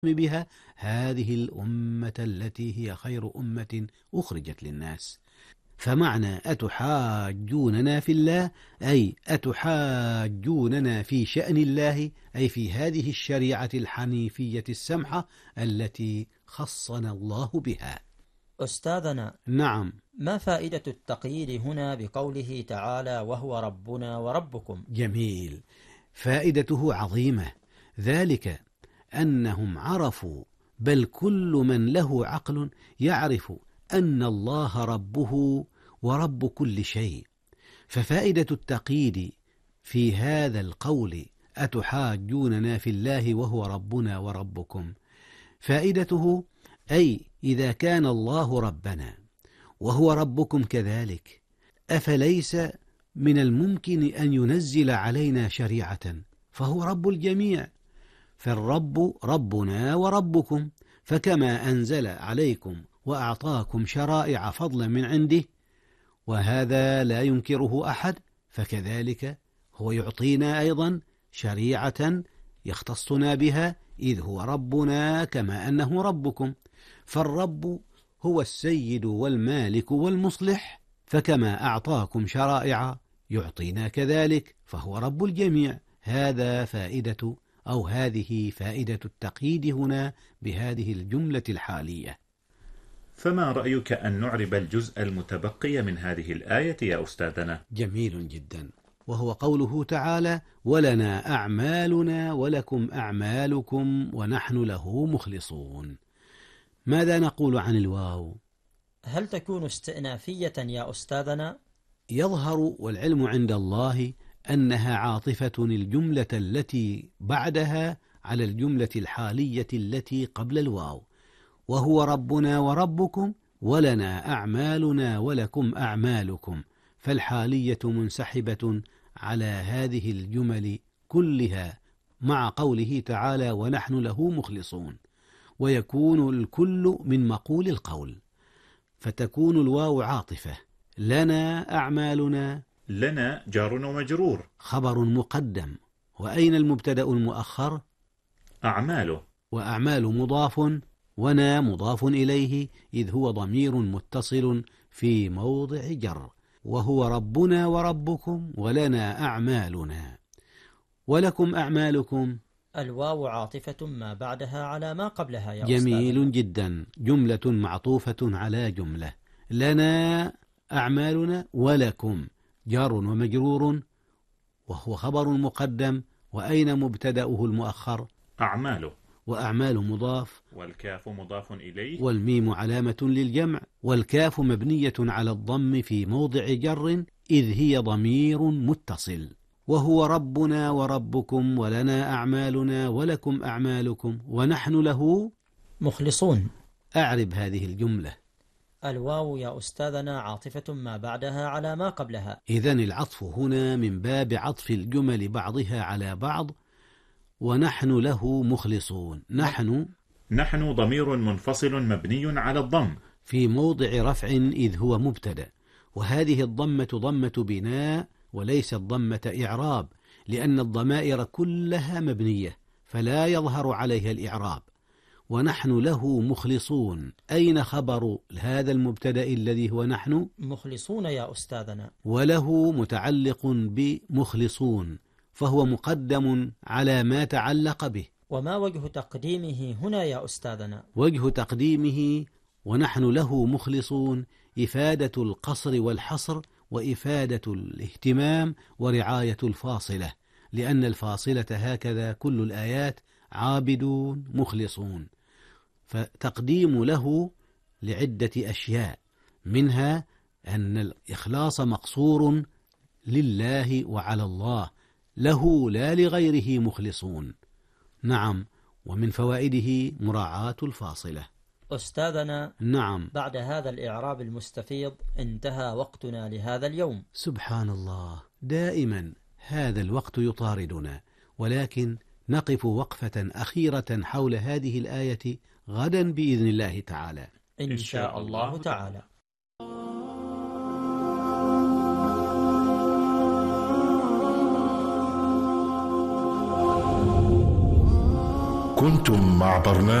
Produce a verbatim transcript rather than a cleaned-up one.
بها هذه الأمة التي هي خير أمة أخرجت للناس. فمعنى أتحاجوننا في الله أي أتحاجوننا في شأن الله، أي في هذه الشريعة الحنيفية السمحة التي خصنا الله بها. أستاذنا، نعم. ما فائدة التقييد هنا بقوله تعالى وهو ربنا وربكم؟ جميل، فائدته عظيمة، ذلك أنهم عرفوا، بل كل من له عقل يعرف أن الله ربه ورب كل شيء. ففائدة التقييد في هذا القول أتحاجوننا في الله وهو ربنا وربكم، فائدته أي إذا كان الله ربنا وهو ربكم كذلك، أفليس من الممكن أن ينزل علينا شريعة؟ فهو رب الجميع، فالرب ربنا وربكم، فكما أنزل عليكم وأعطاكم شرائع فضلا من عنده وهذا لا ينكره أحد، فكذلك هو يعطينا أيضا شريعة يختصنا بها إذ هو ربنا كما أنه ربكم. فالرب هو السيد والمالك والمصلح، فكما أعطاكم شرائع يعطينا كذلك، فهو رب الجميع. هذا فائدة أو هذه فائدة التقييد هنا بهذه الجملة الحالية. فما رأيك أن نعرب الجزء المتبقي من هذه الآية يا أستاذنا؟ جميل جدا، وهو قوله تعالى ولنا أعمالنا ولكم أعمالكم ونحن له مخلصون. ماذا نقول عن الواو؟ هل تكون استئنافية يا أستاذنا؟ يظهر والعلم عند الله أنها عاطفة الجملة التي بعدها على الجملة الحالية التي قبل الواو، وهو ربنا وربكم ولنا أعمالنا ولكم أعمالكم، فالحالية منسحبة على هذه الجمل كلها مع قوله تعالى ونحن له مخلصون، ويكون الكل من مقول القول، فتكون الواو عاطفة. لنا أعمالنا، لنا جار ومجرور، خبر مقدم، وأين المبتدأ المؤخر؟ أعماله، وأعمال مضاف، ونا مضاف إليه إذ هو ضمير متصل في موضع جر، وهو ربنا وربكم ولنا أعمالنا ولكم أعمالكم. الواو عاطفة ما بعدها على ما قبلها يا جميل أستاذنا. جدا، جملة معطوفة على جملة. لنا أعمالنا ولكم جار ومجرور وهو خبر مقدم، وأين مبتدأه المؤخر؟ أعماله، وأعمال مضاف، والكاف مضاف إليه، والميم علامة للجمع، والكاف مبنية على الضم في موضع جر إذ هي ضمير متصل، وهو ربنا وربكم ولنا أعمالنا ولكم أعمالكم ونحن له مخلصون. أعرب هذه الجملة. الواو يا أستاذنا عاطفة ما بعدها على ما قبلها، إذن العطف هنا من باب عطف الجمل بعضها على بعض. ونحن له مخلصون، نحن نحن ضمير منفصل مبني على الضم في موضع رفع إذ هو مبتدأ، وهذه الضمة ضمة بناء وليست ضمة إعراب، لأن الضمائر كلها مبنية فلا يظهر عليها الإعراب. ونحن له مخلصون، أين خبر هذا المبتدأ الذي هو نحن؟ مخلصون يا أستاذنا. وله متعلق بمخلصون فهو مقدم على ما تعلق به. وما وجه تقديمه هنا يا أستاذنا؟ وجه تقديمه ونحن له مخلصون إفادة القصر والحصر وإفادة الاهتمام ورعاية الفاصلة، لأن الفاصلة هكذا كل الآيات عابدون مخلصون، فتقديم له لعدة أشياء، منها أن الإخلاص مقصور لله وعلى الله، له لا لغيره مخلصون. نعم، ومن فوائده مراعاة الفاصلة. أستاذنا، نعم. بعد هذا الإعراب المستفيض انتهى وقتنا لهذا اليوم. سبحان الله، دائما هذا الوقت يطاردنا، ولكن نقف وقفة أخيرة حول هذه الآية غدا بإذن الله تعالى إن شاء الله تعالى. كنتم مع برنامج